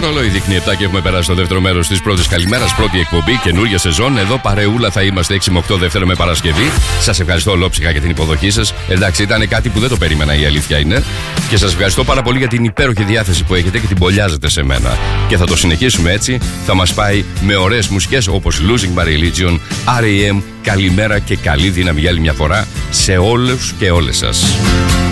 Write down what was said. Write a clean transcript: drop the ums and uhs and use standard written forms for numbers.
ρολόι δείχνει 7 και έχουμε περάσει στο δεύτερο μέρος της πρώτης καλημέρας. Πρώτη εκπομπή, καινούργια σεζόν. Εδώ παρεούλα θα είμαστε 6 με 8 Δευτέρα με Παρασκευή. Σας ευχαριστώ ολόψυχα για την υποδοχή σας. Εντάξει, ήταν κάτι που δεν το περίμενα, η αλήθεια είναι. Και σας ευχαριστώ πάρα πολύ για την υπέροχη διάθεση που έχετε και την πολιάζετε σε μένα. Και θα το συνεχίσουμε έτσι. Θα μας πάει με ωραίες μουσικές όπως Losing My Religion, R.E.M. Καλημέρα και καλή δύναμη για άλλη μια φορά σε όλους και όλες σας.